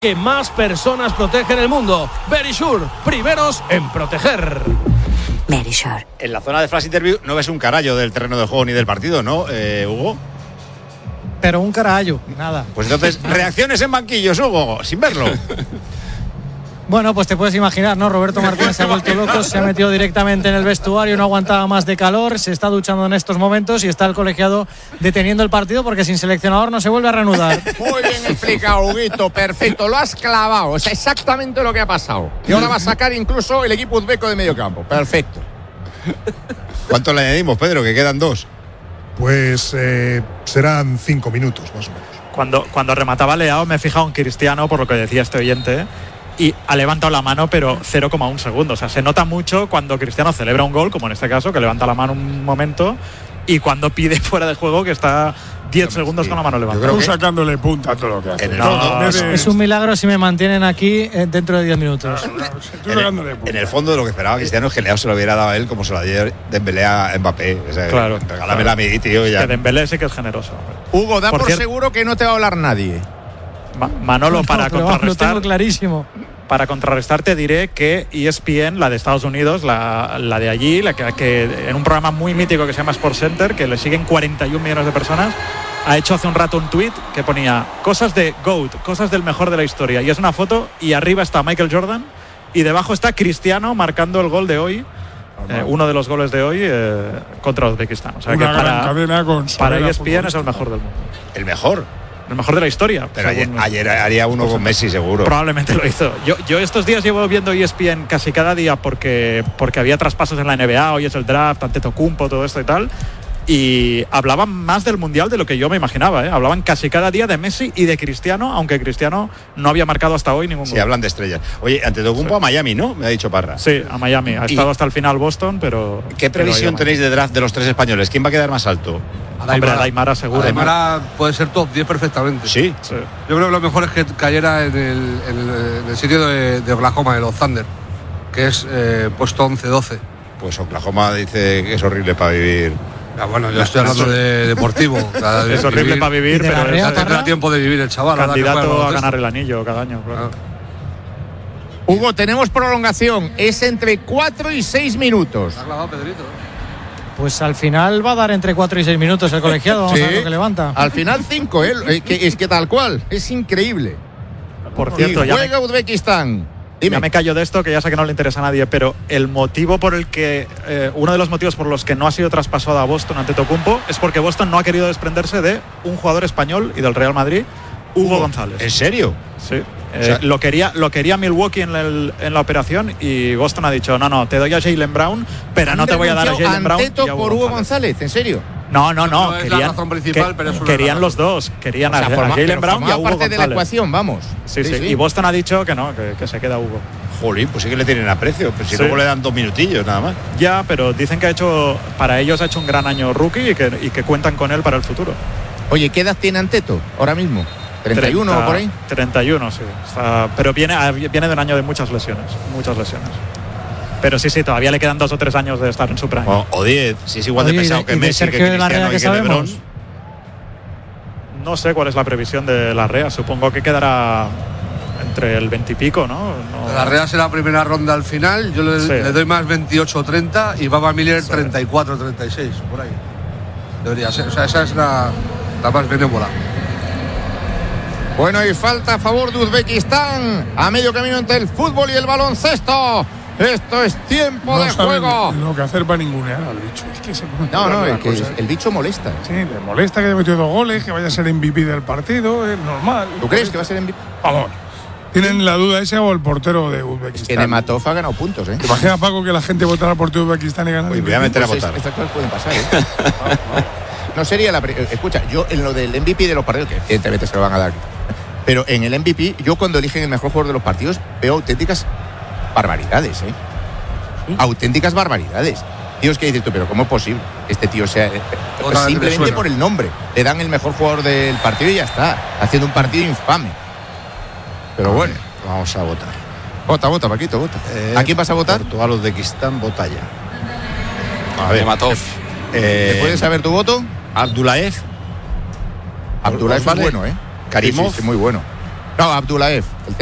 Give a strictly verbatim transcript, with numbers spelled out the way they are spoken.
que más personas protege en el mundo. Verisure, primeros en proteger. Verisure. En la zona de flash interview no ves un carallo del terreno de juego ni del partido, ¿no, eh, Hugo? Pero un carallo, nada. Pues entonces, reacciones en banquillos, Hugo, sin verlo. Bueno, pues te puedes imaginar, ¿no? Roberto Martínez se ha vuelto loco, se ha metido directamente en el vestuario, no aguantaba más de calor, se está duchando en estos momentos y está el colegiado deteniendo el partido porque sin seleccionador no se vuelve a reanudar. Muy bien explicado, Huguito, perfecto, lo has clavado, es exactamente lo que ha pasado. Y ahora va a sacar incluso el equipo uzbeco de medio campo, perfecto. ¿Cuánto le añadimos, Pedro? Que quedan dos. Pues eh, serán cinco minutos, más o menos. Cuando, cuando remataba Leao me he fijado en Cristiano, por lo que decía este oyente, y ha levantado la mano, pero cero coma uno segundos. O sea, se nota mucho cuando Cristiano celebra un gol, como en este caso, que levanta la mano un momento, y cuando pide fuera de juego, que está diez segundos con la mano levantada. Tú sacándole punta a todo lo que hace. No, es, es un milagro si me mantienen aquí eh, dentro de diez minutos. En el, en el fondo, lo que esperaba Cristiano es que Leao se lo hubiera dado a él como se lo dio Dembélé a Mbappé. O sea, claro, regálamela claro. a mí, tío. Ya. Que Dembélé sí que es generoso. Hugo, da por, por cier- seguro que no te va a hablar nadie. Ma- Manolo, No, para pero contrarrestar. Lo tengo clarísimo. Para contrarrestar te diré que E S P N, la de Estados Unidos, la, la de allí, la que, que en un programa muy mítico que se llama Sports Center, que le siguen cuarenta y un millones de personas, ha hecho hace un rato un tuit que ponía cosas de GOAT, cosas del mejor de la historia, y es una foto y arriba está Michael Jordan y debajo está Cristiano marcando el gol de hoy, eh, uno de los goles de hoy eh, contra Uzbekistán. O sea, Una que gran para, cadena con para solera E S P N es el futbolística. mejor del mundo, El mejor. el mejor de la historia. Pero ayer, según- ayer haría uno con Messi, seguro. Probablemente lo hizo. Yo, yo estos días llevo viendo E S P N casi cada día porque, porque había traspasos en la N B A, hoy es el draft, Antetokounmpo, todo esto y tal. Y hablaban más del Mundial de lo que yo me imaginaba, ¿eh? Hablaban casi cada día de Messi y de Cristiano, aunque Cristiano no había marcado hasta hoy ningún gol. Sí, hablan de estrellas. Oye, Antetokounmpo Sí. a Miami, ¿no? Me ha dicho Parra. Sí, a Miami. Ha ¿Y estado hasta el final Boston, pero... ¿Qué pero previsión ha ido a tenéis de draft de los tres españoles? ¿Quién va a quedar más alto? Miami. Hombre, Daimara seguro. Aymara puede ser top diez perfectamente. Sí. Sí. Yo creo que lo mejor es que cayera en el, en el, en el sitio de, de Oklahoma, de los Thunder, que es eh, puesto once doce. Pues Oklahoma dice que es horrible para vivir. Ya, bueno, yo estoy hablando de deportivo. O sea, de Es horrible vivir. para vivir, ¿Y de la pero Rea, es Ya tendrá tiempo de vivir el chaval. ahora que juega candidato a baloncesto. ganar el anillo cada año. Claro. Ah. Hugo, tenemos prolongación, es entre cuatro y seis minutos. Ha clavado Pedrito. Pues al final va a dar entre cuatro y seis minutos el colegiado, vamos Sí. a ver lo que levanta. Al final cinco, ¿eh? Es que, es que tal cual, es increíble. Por cierto, y ya me, juega Uzbekistán. Dime. ya me callo de esto, que ya sé que no le interesa a nadie, pero el motivo por el que, eh, uno de los motivos por los que no ha sido traspasado a Boston ante Antetokounmpo es porque Boston no ha querido desprenderse de un jugador español y del Real Madrid, Hugo González. ¿En serio? Sí. Eh, O sea- lo quería lo quería Milwaukee en, el- en la operación y Boston ha dicho, no, no, te doy a Jaylen Brown, pero no te voy a dar a Denunciado Jaylen Brown Anteto y a por Hugo González, ¿en serio? No, no, no. No es la querían, razón principal, que- pero es una querían razón. los dos. Querían O sea, a, a forma- Jaylen pero Brown y a formaba Hugo parte de la González. ecuación, vamos. Sí, sí, Y Boston ha dicho que no, que, que se queda Hugo. Jolín, pues sí que le tienen aprecio. Pero si Sí. luego le dan dos minutillos nada más. Ya, pero dicen que ha hecho, para ellos ha hecho un gran año rookie y que, y que cuentan con él para el futuro. Oye, ¿qué edad tiene Anteto ahora mismo? ¿treinta y uno o por ahí? treinta y uno, sí. Está- pero viene, viene de un año de muchas lesiones, muchas lesiones. Pero sí, sí, todavía le quedan dos o tres años de estar en su prime. O, o diez, si es igual Oye, de y pesado de- que y de Messi, que Sergio de la Cristiano Rea, y ¿qué que LeBron. sabemos? No sé cuál es la previsión de la Rea. Supongo que quedará entre el veinte y pico, ¿no? No- La Real será la primera ronda al final. Yo le, Sí. le doy más veintiocho treinta y Baba Miller treinta y cuatro treinta y seis, por ahí. Debería ser. O sea, esa es la, la más benévola. Bueno, y falta a favor de Uzbekistán, a medio camino entre el fútbol y el baloncesto. Esto es tiempo No de saben juego. lo que hacer para ningunear al bicho. Es que se pone No, no, la es que cosa. el bicho molesta. Sí, le molesta que haya metido dos goles, que vaya a ser M V P del partido, es normal. ¿Tú crees que va a ser en vi- Vamos, tienen la duda ese o el portero de Que Uzbekistán. Nematov ha ganado puntos, ¿eh? ¿Te imaginas, Paco, que la gente votara por portero de Uzbekistán y ganar? Uy, el voy a M V P? meter a Pues votar. es- estas cosas pueden pasar, ¿eh? No sería la... pre- Escucha, yo en lo del M V P de los partidos, que evidentemente se lo van a dar, pero en el M V P, yo cuando eligen el mejor jugador de los partidos, veo auténticas barbaridades, ¿eh? Auténticas barbaridades. Tíos que dices tú, pero ¿cómo es posible que este tío sea... eh, Otra vez simplemente me suena. por el nombre. Le dan el mejor jugador del partido y ya está. Haciendo un partido infame. Pero bueno. Vamos a votar. Vota, vota, Paquito, vota. Eh, ¿A quién vas a votar? Portugal, Uzbekistán, vota ya. A ver. Nematov. Eh, ¿Puedes saber tu voto? Abdulaev. Abdullah es vale. bueno, ¿eh? Karimov. Sí, sí, sí, muy bueno. No, Abdulaev.